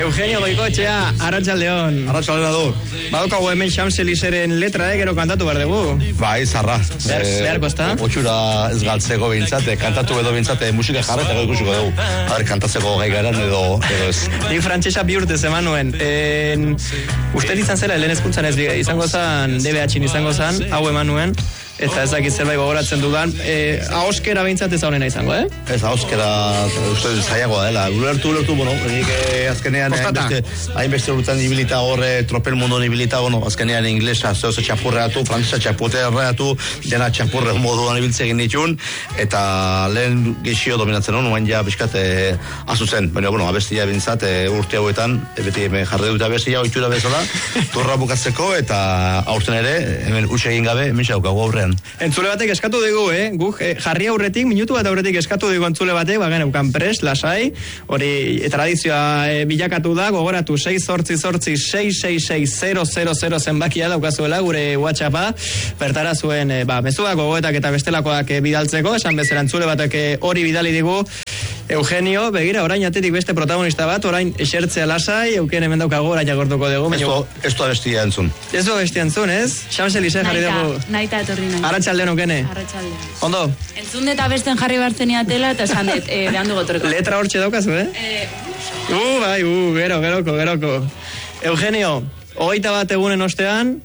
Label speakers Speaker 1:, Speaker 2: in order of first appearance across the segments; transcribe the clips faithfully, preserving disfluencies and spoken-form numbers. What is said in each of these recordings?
Speaker 1: Eugenio Goikoetxea, Arratsaldeon.
Speaker 2: Arratsaldeon du.
Speaker 1: Badaukagu hemen Champs-Élysées letra, eh, gero kantatu behar dugu.
Speaker 2: Bai, zarra.
Speaker 1: Beharko ezta?
Speaker 2: Otxura ez galtzeko bintzate, kantatu edo bintzate, musika jarretako ikusiko dugu. Haber, kantatzeko gai garan edo, edo ez.
Speaker 1: Nik frantsesa bi urtez eman nuen. En, uste izan zela, lehen ezkuntzan ez izango zan, D B H-in izango zan, hau eman nuen. Eta ez dakit zerbait gogoratzen dudan. E, ahoskera bintzat ez honena izango, eh?
Speaker 2: Ez, ahoskera, uste zaiagoa dela. Ulertu, ulertu, bueno, nik eh, azkenean hainbeste, hainbeste urtean ibilita horre, tropel munduan ibilita, bueno, azkenean inglesa, zehoz txapurreatu, frantzesa txapurreatu, dena txapurre moduan ibiltze egin ditun, eta lehen gexio dominatzen hon, oain ja bizkat eh, azuzen. Baina, bueno, abestia bintzat eh, urte hauetan, e, beti jarri dut abestia, oitura bezala, turra bukatzeko, eta aurten ere, hemen utxe egin gabe, hemen xaukagu aurrean.
Speaker 1: Entzule batek eskatu dugu, eh? Guk eh, jarri aurretik, minutu bat aurretik eskatu dugu entzule batek, bagen eukan pres, lasai, hori e, tradizioa e, bilakatu da, gogoratu sei zortzi zortzi sei sei sei zero zero zero zenbakia daukazuela gure WhatsAppa, bertara zuen e, ba, mezuak, gogoetak eta bestelakoak e, bidaltzeko, esan bezala entzule batek e, hori bidali digu. Eugenio, begira, orain atetik beste protagonista bat, orain esertzea lasai, euken hemen daukago, orain agortuko dugu.
Speaker 2: Ez du abestia entzun.
Speaker 1: Ez du abestia entzun, ez? Champs-Élysées jarri dugu.
Speaker 3: Naita etorri nahi.
Speaker 1: Arratsaldeon eukene.
Speaker 3: Arratsaldeon.
Speaker 1: Ondo?
Speaker 3: Entzun dut abesten jarri bartzeniatela, eta esan dut, eh, behan dugu torreko.
Speaker 1: Letra hortxe daukazu, eh?
Speaker 3: Eh,
Speaker 1: Uh, bai, uh, gero, geroko, geroko. Eugenio, hogeita bat egunen ostean,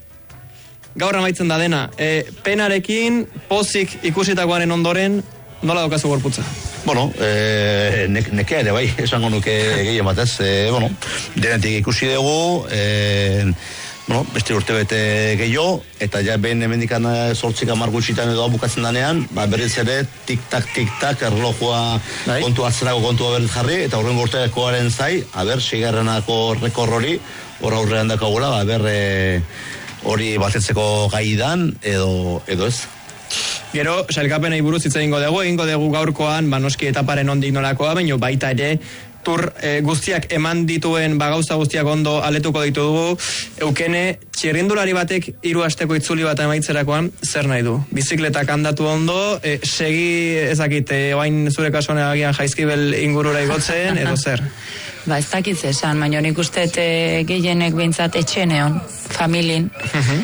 Speaker 1: gaur amaitzen da dena. E, penarekin, pozik ikusitakoaren ondoren, nola daukazu gorputza?
Speaker 2: Bueno, eh, ne, neke ere bai, esango nuke gehien batez, eh, bueno, denetik ikusi dugu, eh, bueno, beste urte bete gehiago, eta ja behin hemendikan zortzik hamar gutxitan edo bukatzen danean, ba, berriz ere, tik-tak, tik-tak, erlojua bai. Kontu atzerako kontua berriz jarri, eta horren urtekoaren zai, haber, seigarrenako rekor hori, hor aurrean dakagula, ba, haber, eh, hori batetzeko gaidan, edo, edo ez.
Speaker 1: Gero, sailkapenei buruz hitz egingo dugu, egingo dugu gaurkoan, ba, noski etaparen ondik nolakoa, baina baita ere, tur e, guztiak eman dituen, ba, gauza guztiak ondo aletuko ditu dugu. Eukene, txirrindulari batek hiru asteko itzuli bat emaitzerakoan, zer nahi du? Bizikletak handatu ondo, e, segi ezakit, e, oain zure kasuan agian Jaizkibel ingurura igotzen, edo zer?
Speaker 3: ba, ez dakitze esan, baina nik uste e, gehienek behintzat etxeneon, familin,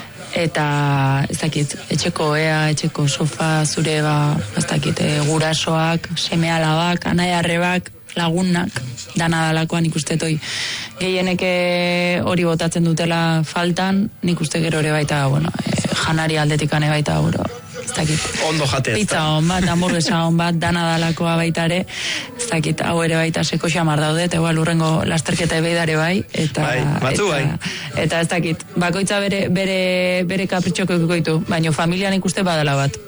Speaker 3: eta ez dakit, etxeko ea, etxeko sofa zure, ba, ez dakit, e, gurasoak, seme alabak, anai arrebak, lagunak, dana dalakoan ikuste toi. Gehienek hori botatzen dutela faltan, nik uste gero ere baita, bueno, e, janari aldetikane baita, buro, ez dakit.
Speaker 1: Ondo jate, ez
Speaker 3: pizza on bat, hamburguesa on bat, dana dalakoa baita ere, ez dakit, hau ere baita seko xamar daude, eta igual urrengo lasterketa ebeidare bai, eta,
Speaker 1: bai, batzu,
Speaker 3: eta,
Speaker 1: bai.
Speaker 3: eta ez dakit, bakoitza bere, bere, bere kapritxoko ikukoitu, baina familian ikuste badala bat.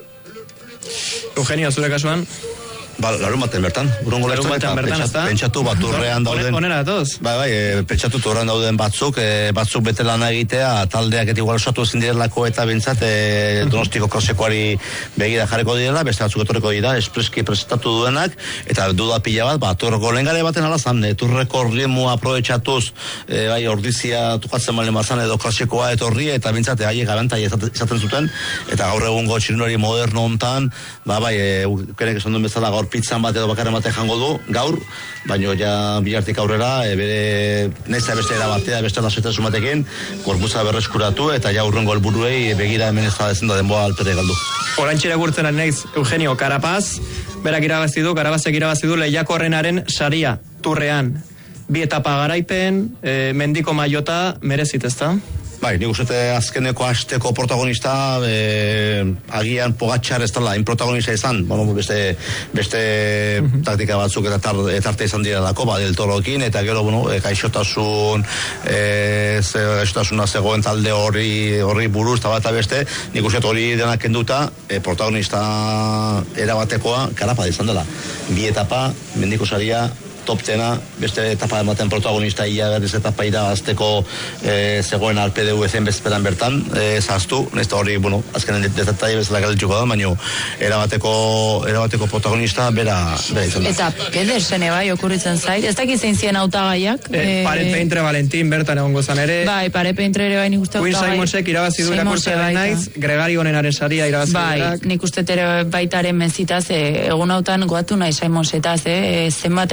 Speaker 1: Eugenio, zure kasuan?
Speaker 2: Ba, larun baten bertan, urungo
Speaker 1: larun baten bertan, ez da?
Speaker 2: Pentsatu baturrean dauden...
Speaker 1: Onera datoz?
Speaker 2: Bai, bai, e, pentsatu turrean dauden batzuk, e, batzuk bete lan egitea, taldeak eta igual osatu ezin direlako eta bintzat, e, Donostiko krosekoari begira jarriko direla, beste batzuk etorreko dira, espreski presentatu duenak, eta duda pila bat, ba, turreko lehengare baten alazan, e, turreko ritmo aprobetxatuz, e, bai, ordizia tukatzen malen bazan, edo krosekoa etorri, eta bintzat, haiek gabentai izaten zuten, eta gaur egungo txirindulari moderno hontan, ba, bai, e, ukenek esan duen bezala gaur pizzan bat edo bakarren batek jango du, gaur, baino ja bihartik aurrera, e, bere neza beste era batea, beste lasetasun batekin, korputza berreskuratu, eta ja urrengo helburuei begira hemen ez da ezen da denboa alpere galdu.
Speaker 1: Orantxera gurtzen ari naiz, Eugenio, Karapaz, berak irabazi du, Karapazek irabazi du lehiakorrenaren saria, turrean. Bi etapa garaipen, e, mendiko maiota, merezit, ezta?
Speaker 2: Bai, nik uste azkeneko asteko protagonista e, agian Pogačar ez dela, protagonista izan, bueno, beste, beste uh-huh. taktika batzuk eta tar, etarte izan dira dako, ba, del Torokin, eta gero, bueno, e, kaixotasun, e, ze, kaixotasuna zegoen talde horri, horri buruz, eta bat beste, nik uste hori denak kenduta, e, protagonista erabatekoa, Karapaz izan dela. Bi etapa, mendiko saria, toptena, beste etapa ematen protagonista ia berriz etapa irabazteko e, zegoen alpe de U zen bezperan bertan, e, zaztu, nesta hori, bueno, azkenen detatari bezala galditzuko da, baina erabateko, erabateko protagonista bera, bera izan da.
Speaker 3: Eta Pedersen bai okurritzen zait, ez dakit zein zien hautagaiak.
Speaker 1: E, e, Pare Peintre Valentin bertan egongo zan ere.
Speaker 3: Bai, Pare Peintre ere bai nik uste
Speaker 1: hautagai. Quinn Simonsek irabazi du irakurtzen naiz, Gregari honenaren saria irabazi
Speaker 3: bai,
Speaker 1: berak.
Speaker 3: Nik uste ere baitaren mezitaz, e, egun hautan goatu nahi Simonsetaz, e, zenbat egunetan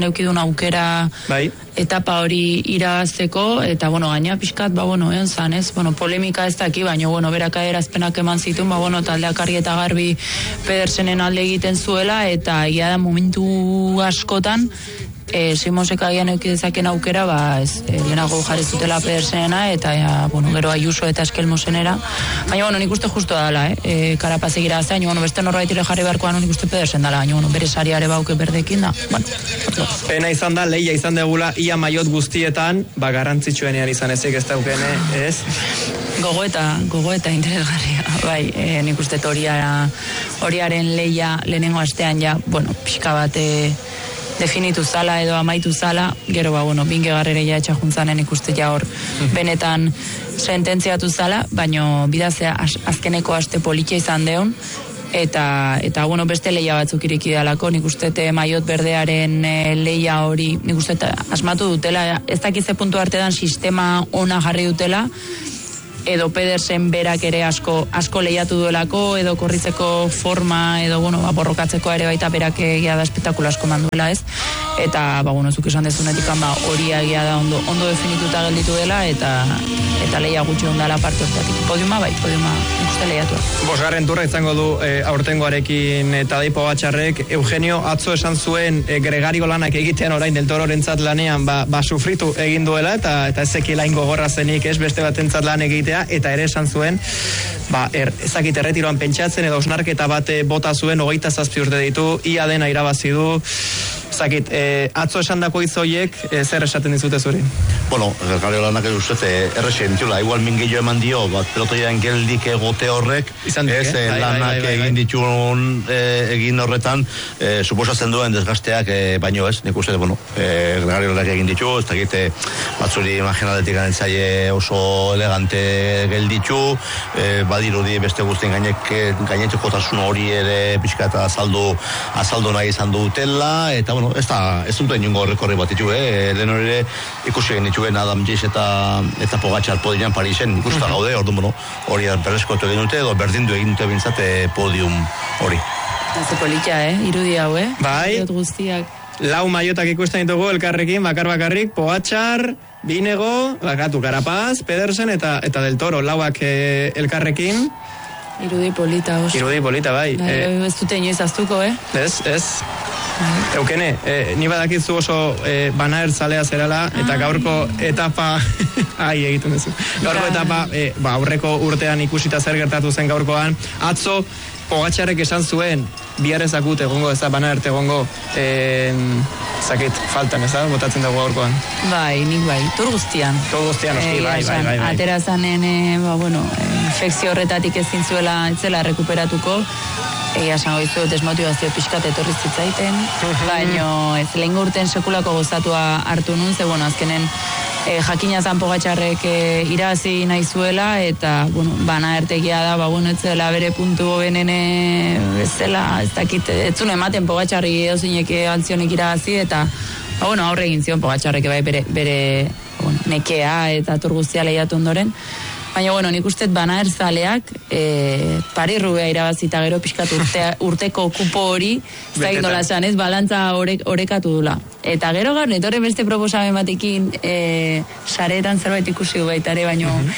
Speaker 3: urtean eukidun aukera
Speaker 1: bai.
Speaker 3: etapa hori irabazteko, eta, bueno, gaina pixkat, ba, bueno, egon zan, ez? Bueno, polemika ez daki, baina, bueno, beraka erazpenak eman zituen, ba, bueno, taldeak argi eta garbi Pedersenen alde egiten zuela, eta egia da momentu askotan, E, Simosek agian eukidezaken aukera, ba, ez, e, lehenago jarri zutela Pedersenena, eta, ja, bueno, gero Ayuso eta Eskelmosenera. Baina, bueno, nik uste justu dala, eh? E, Karapaz egira azte, baina, bueno, beste norbaitire jarri beharkoan nik uste Pedersen dala, baina, bueno, bere sariare bauke berdekin da. Bueno,
Speaker 1: pena izan da, lehia izan degula, ia maiot guztietan, ba, garantzitsuenean izan ezik ez daukene, ez?
Speaker 3: Gogo eta, gogo eta interesgarria, bai, e, nik uste horiara, horiaren lehia lehenengo astean, ja, bueno, pixka bat, e, definitu zala edo amaitu zala, gero ba, bueno, binge garrere ja etxajuntzanen ikuste ja hor benetan sententziatu zala, baino bidazea az, azkeneko aste politia izan deun, eta, eta bueno, beste leia batzuk iriki dalako, nik uste maiot berdearen e, leia hori, nik uste asmatu dutela, ez dakize puntu artean sistema ona jarri dutela, edo Pedersen berak ere asko asko lehiatu duelako, edo korritzeko forma, edo, bueno, ba, borrokatzeko ere baita berak egia da espektakulo asko manduela, ez? Eta, ba, bueno, zuk esan dezunetik, ba, hori egia da ondo, ondo definituta gelditu dela, eta eta lehia gutxi ondala parte hortatik. Podiuma, bai, podiuma ikuste lehiatu.
Speaker 1: Bosgarren turra izango du e, aurtengoarekin eta Tadej Pogačarrek. Eugenio atzo esan zuen e, gregario lanak egitean orain del Tororentzat lanean, ba, ba sufritu egin duela, eta eta ezekiela ingo gorra zenik, ez, beste batentzat lan egitea, eta ere esan zuen, ba, er, ezakit erretiroan pentsatzen, edo osnarketa bate bota zuen, hogeita zazpi urte ditu, ia dena irabazi du, ezakit, e, atzo esan dako izoiek, e, zer esaten dizute zuri?
Speaker 2: Bueno, gregario lanak ez uste, errexen, txula, igual mingillo eman dio, bat pelotoian geldik egote horrek,
Speaker 1: izan
Speaker 2: ez,
Speaker 1: eh? bai,
Speaker 2: lanak
Speaker 1: bai, bai, bai.
Speaker 2: egin ditun, e, egin horretan, e, suposatzen duen desgasteak, e, baino ez, nik uste, bueno, e, gregario lanak egin ditu, ez dakit, batzuri imaginaletik ganetzaile oso elegante gelditu, e, badirudi beste guztien gainek, gainetxeko tasun hori ere pixka eta azaldu, azaldu nahi izan dutela, eta, bueno, ez da, ez duten jungo rekorri bat ditu, eh? Lehen hori ere ikusi egin dituen Adam Yates eta, eta Pogačar podiuman Parisen, ikusta gaude, ordu, bueno, hori berreskotu egin dute, edo berdindu egin dute bintzate podium hori.
Speaker 3: Ze politia, eh? Irudi hau, eh?
Speaker 1: Bai.
Speaker 3: Guztiak.
Speaker 1: Lau maiotak ikusten ditugu elkarrekin, bakar bakarrik, Pogačar, Binego, bakatu, Carapaz, Pedersen eta eta Del Toro, lauak e, elkarrekin.
Speaker 3: Irudi polita, oso.
Speaker 1: Irudi polita, bai.
Speaker 3: Bai,
Speaker 1: e,
Speaker 3: ez dute inoiz aztuko, eh?
Speaker 1: Ez, ez. Eukene, e, ni badakizu oso e, banaer zalea zerala, eta gaurko etapa, ai, egiten duzu. Gaurko etapa, e, ba, aurreko urtean ikusita zer gertatu zen gaurkoan, atzo, Pogačarek esan zuen, biharrezakut egongo, ez da, banaerte egongo, e, zakit, faltan, ez da, botatzen dago gaurkoan.
Speaker 3: Bai, nik bai, tur guztian.
Speaker 1: Tur guztian, oski, bai, bai, bai, bai.
Speaker 3: Atera zanen, e, ba, bueno, infekzio horretatik ezin zuela, etzela rekuperatuko, egia esango izu, desmotivazio pixkat etorri zitzaiten, baino ez lehen urten sekulako gozatua hartu nun, ze, bueno, azkenen e, jakina zan Pogačarrek e, irazi nahi zuela, eta, bueno, bana ertegia da, ba, bueno, ez zela bere puntu benene, ez zela, ez dakit, ez zuen ematen Pogačarri edozinek altzionik irazi, eta, ba, bueno, aurre egin zion Pogačarrek bai bere, bere bueno, nekea eta tur guztia lehiatu ondoren. Baina, bueno, nik uste bana erzaleak e, Paris-Roubaix irabazita gero pixkat urte, urteko kupo hori, ez da gindola esan, ez, balantza orek, orekatu dula. Eta gero gaur, netorre beste proposamen batekin e, saretan zerbait ikusi du baita ere, baina uh-huh.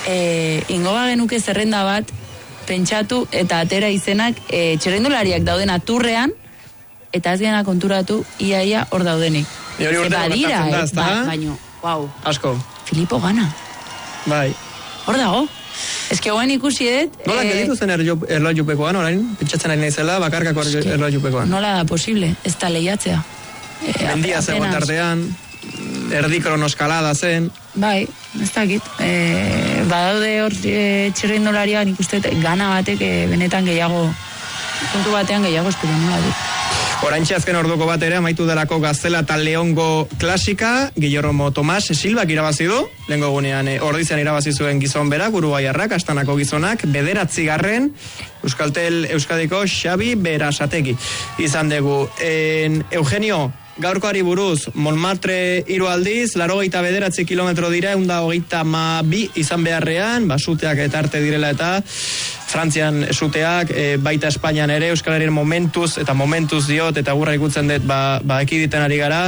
Speaker 3: e, ingo bagenuke zerrenda bat pentsatu eta atera izenak e, txerrendulariak dauden aturrean, eta ez gana konturatu iaia hor daudenik. Eta dira, eh, ba, baina, wow.
Speaker 1: Asko.
Speaker 3: Filipo Gana.
Speaker 1: Bai.
Speaker 3: Hor dago. Ez que guen ikusi dut...
Speaker 1: Nola, eh, gelditu zen erlojupekoan, orain? Pentsatzen ari naizela, bakarkako erlojupekoan.
Speaker 3: Nola da posible, ez da lehiatzea.
Speaker 1: E, Mendia zegoen tartean, erdi kronoskalada zen...
Speaker 3: Bai, ez dakit. E, badaude hor e, txirrindolariak nik uste Gana batek e, benetan gehiago, puntu batean gehiago espero nola dut.
Speaker 1: Oraintxe azken orduko bat ere amaitu delako Gaztela eta Leongo klasika, Guillermo Tomás Silvak irabazi du, lehengo gunean e, ordizian irabazi zuen gizon berak, uruguaiarrak, astanako gizonak, bederatzigarren, Euskaltel Euskadiko Xabi Berasategi. Izan dugu, en, Eugenio, gaurkoari buruz, Montmartre hiru aldiz, laurogeita bederatzi kilometro dira, eunda hogeita ma bi izan beharrean, basuteak eta arte direla eta Frantzian suteak, e, baita Espainian ere, Euskal Herrian momentuz, eta momentuz diot, eta gurra ikutzen dut, ba, ba ekiditen ari gara,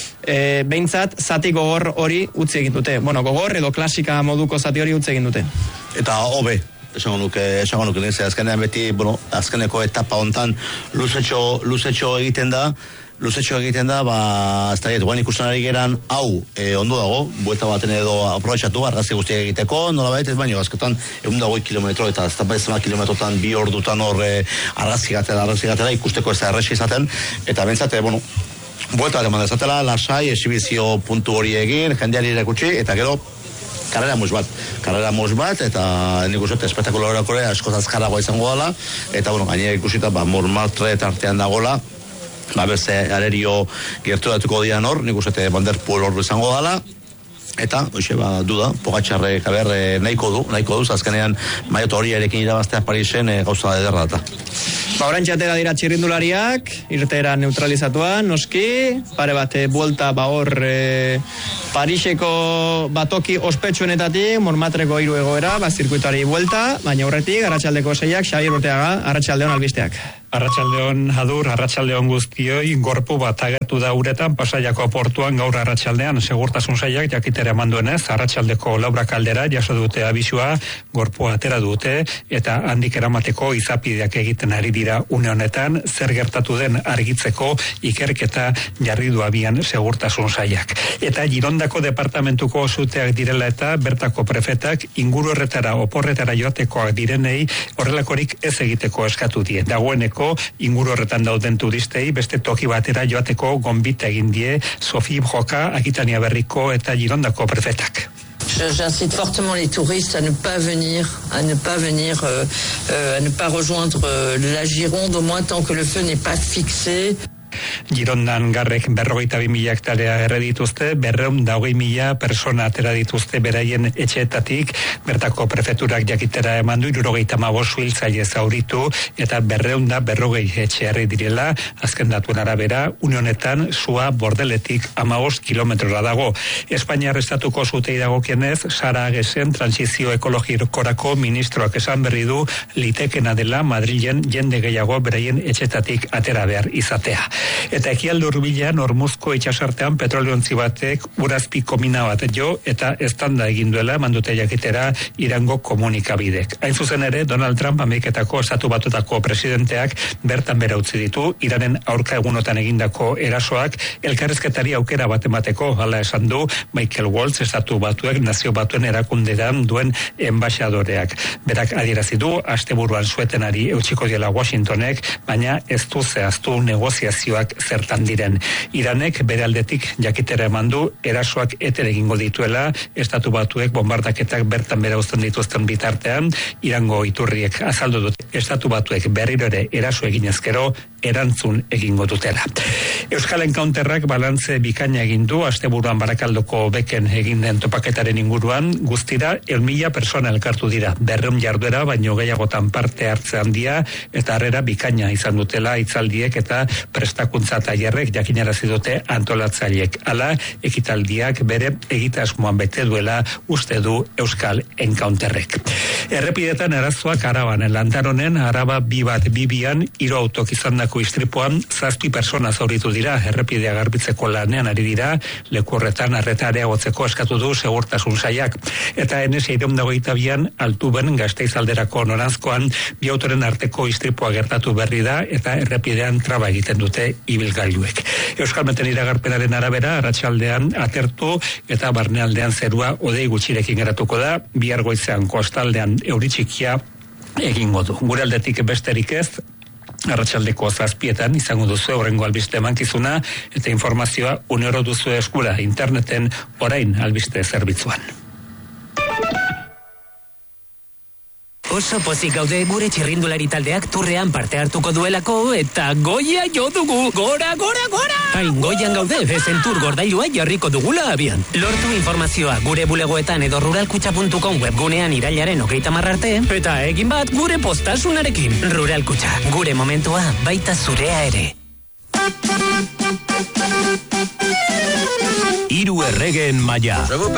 Speaker 1: e, behintzat, zati gogor hori utzi egin dute. Bueno, gogor edo klasika moduko zati hori utzi egin dute.
Speaker 2: Eta hobe, esango nuke, esango nuke, nire, azkenean beti, bueno, azkeneko etapa hontan luzetxo, luzetxo egiten da, luzetxo egiten da, ba, ez da, guain ikusten ari geran, hau, e, ondo dago, buelta baten edo aprobetxatu, argazki guztiak egiteko, nola baita ez baino, azketan, egun dago kilometro, eta ez da baizema kilometrotan, bi ordutan hor, e, argazki gatela, argazki gatela, ikusteko ez da erresi izaten, eta bentsate, bueno, buelta bat eman dezatela, lasai, exhibizio puntu hori egin, jendeari irakutsi, eta gero, karrera mus bat, karrera mus bat, eta nik uste, espektakulo horakore, askoz azkarragoa izango dela, eta, bueno, gainera ikusita, ba, Montmartre tartean dagola, ba, beste arerio gerturatuko dian hor, nik uste, Vanderpool hor izango dela, eta, hoxe, ba, duda, Pogačarre, kaber, nahiko du, nahiko du, azkenean, maiot hori erekin irabaztea Parisen, e, gauza ederra data.
Speaker 1: Ba, orain txatera dira txirrindulariak, irtera neutralizatuan, noski, pare bat, e, buelta, ba, hor, e, Pariseko batoki ospetsuenetatik, Montmartreko hiru egoera, ba, zirkuituari buelta, baina horretik, arratsaldeko seiak, Xabier Urteaga, arratsaldeon albisteak.
Speaker 4: Arratsaldeon adur, arratsaldeon guztioi, gorpu bat agertu da uretan, Pasaiako portuan gaur arratsaldean segurtasun sailak jakitera eman duenez, arratsaldeko laurak aldera jaso dute abisua, gorpua atera dute, eta handik eramateko izapideak egiten ari dira une honetan, zer gertatu den argitzeko ikerketa jarri du abian segurtasun sailak. Eta Girondako departamentuko suteak direla eta bertako prefetak inguru horretara oporretara joatekoak direnei horrelakorik ez egiteko eskatu die. Dagoeneko inguru horretan dauden turistei beste toki batera joateko gonbita egin die Sophie Broca, Akitania Berriko eta Girondako prefetak.
Speaker 5: J'incite fortement les touristes à ne pas venir, à ne pas venir, euh, euh, à ne pas rejoindre euh, la Gironde, au moins tant que le feu n'est pas fixé.
Speaker 4: Girondan garrek berrogeita bi mila hektarea erre dituzte, berreun da hogei mila persona atera dituzte beraien etxeetatik, bertako prefeturak jakitera eman du hirurogeita hamabost suhiltzaile zauritu, eta berreun da berrogei etxe herri direla, azken datuen arabera, une honetan sua Bordeletik hamabost kilometrora dago. Espainiar estatuko zutei dagokienez, Sara Agesen transizio ekologikorako ministroak esan berri du, litekena dela Madrilen jende gehiago beraien etxeetatik atera behar izatea. Eta ekialde hurbilean Hormuzko itsasartean petroliontzi batek urazpiko mina bat jo eta eztanda egin duela mandute jakitera Irango komunikabidek. Hain zuzen ere, Donald Trump Ameriketako estatu batutako presidenteak bertan bera utzi ditu, Iranen aurka egunotan egindako erasoak elkarrezketari aukera bat emateko, hala esan du Michael Waltz, estatu batuek nazio batuen erakundean duen enbaxadoreak. Berak adierazi du asteburuan suetenari eutsiko diela Washingtonek, baina ez du zehaztu negoziazio zertan diren. Iranek bere aldetik jakitera eman du erasoak eter egingo dituela, estatu batuek bombardaketak bertan bera uzten dituzten bitartean, Irango iturriek azaldu dut estatu batuek berriro ere eraso egin ezkero erantzun egingo dutela. Euskal Encounterrak balantze bikaina egin du asteburuan Barakaldoko beken egin den topaketaren inguruan, guztira ehun mila persona elkartu dira, berrehun jarduera baino gehiagotan parte hartze handia eta harrera bikaina izan dutela hitzaldiek eta prestakuntza tailerrek jakinarazi dute antolatzaileek. Hala, ekitaldiak bere egitasmoan bete duela uste du Euskal Encounterrek. Errepidetan arazoak Araban, Lantaronen Araba bi bat bibian hiru autok izandako istripuan zazpi persona zauritu dira, errepidea garbitzeko lanean ari dira, leku horretan arreta areagotzeko eskatu du segurtasun sailak. Eta ene seiehun eta hogeita bian Altuben Gasteiz alderako noranzkoan bi autoren arteko istripua gertatu berri da eta errepidean traba egiten dute ibilgailuek. Euskalmeten iragarpenaren arabera arratsaldean atertu eta barnealdean zerua hodei gutxirekin geratuko da, bihar goizean kostaldean euri txikia egingo du. Gure aldetik besterik ez, arratsaldeko zazpietan izango duzu horrengo albiste emankizuna eta informazioa unero duzu eskura interneten orain albiste zerbitzuan.
Speaker 6: Oso pozik gaude gure txirrindulari taldeak turrean parte hartuko duelako eta goia jo dugu, gora, gora, gora! Hain goian gaude, bezen tur gordailua jarriko dugula abian. Lortu informazioa gure bulegoetan edo ruralkutxa puntu com webgunean irailaren hogeita hamar arte, eta egin bat gure postasunarekin. Ruralkutxa, gure momentua baita zurea ere.
Speaker 7: Hiru erregeen maila.